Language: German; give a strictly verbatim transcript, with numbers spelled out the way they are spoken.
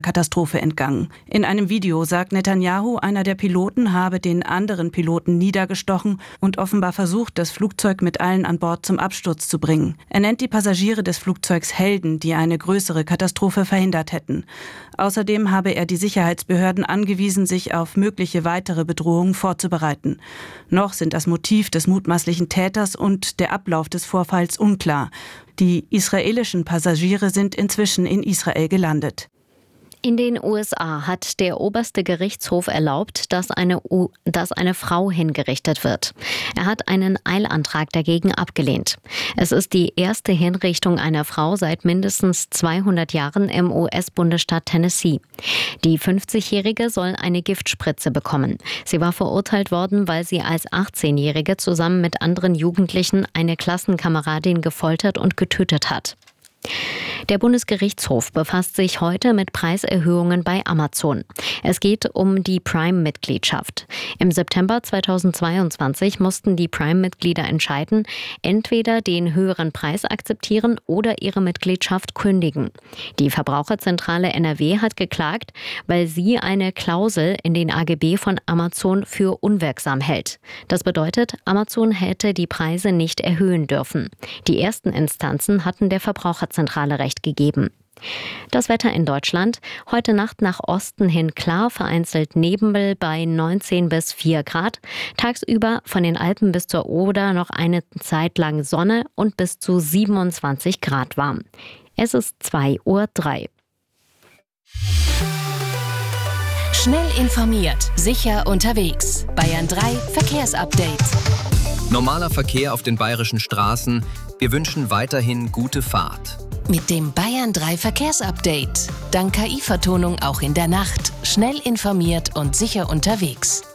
Katastrophe entgangen. In einem Video sagt Netanyahu, einer der Piloten habe den anderen Piloten niedergestochen und offenbar versucht, das Flugzeug mit allen an Bord zum Absturz zu bringen. Er nennt die Passagiere des Flugzeugs Helden, die eine größere Katastrophe verhindert hätten. Außerdem habe er die Sicherheitsbehörden angewiesen, sich auf mögliche weitere Bedrohungen vorzubereiten. Noch sind das Motiv des mutmaßlichen Täters und der Ablauf des Vorfalls unklar. Die israelischen Passagiere sind inzwischen in Israel gelandet. In den U S A hat der oberste Gerichtshof erlaubt, dass eine, U- dass eine Frau hingerichtet wird. Er hat einen Eilantrag dagegen abgelehnt. Es ist die erste Hinrichtung einer Frau seit mindestens zweihundert Jahren im U S-Bundesstaat Tennessee. Die fünfzigjährige soll eine Giftspritze bekommen. Sie war verurteilt worden, weil sie als achtzehnjährige zusammen mit anderen Jugendlichen eine Klassenkameradin gefoltert und getötet hat. Der Bundesgerichtshof befasst sich heute mit Preiserhöhungen bei Amazon. Es geht um die Prime-Mitgliedschaft. Im September zweitausendzweiundzwanzig mussten die Prime-Mitglieder entscheiden, entweder den höheren Preis akzeptieren oder ihre Mitgliedschaft kündigen. Die Verbraucherzentrale N R W hat geklagt, weil sie eine Klausel in den A G B von Amazon für unwirksam hält. Das bedeutet, Amazon hätte die Preise nicht erhöhen dürfen. Die ersten Instanzen hatten der Verbraucherzentrale Recht gegeben. Das Wetter in Deutschland. Heute Nacht nach Osten hin klar, vereinzelt Nebel bei neunzehn bis vier Grad. Tagsüber von den Alpen bis zur Oder noch eine Zeit lang Sonne und bis zu siebenundzwanzig Grad warm. Es ist zwei Uhr drei. Schnell informiert, sicher unterwegs. Bayern drei Verkehrsupdate. Normaler Verkehr auf den bayerischen Straßen. Wir wünschen weiterhin gute Fahrt. Mit dem Bayern drei Verkehrsupdate. Dank K I-Vertonung auch in der Nacht. Schnell informiert und sicher unterwegs.